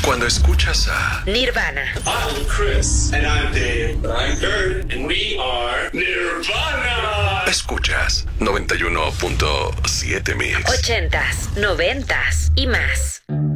Cuando escuchas a Nirvana. I'm Chris. And I'm Dave. I'm Kurt. And we are Nirvana. Escuchas 91.7 Mix. 80s, 90s y más.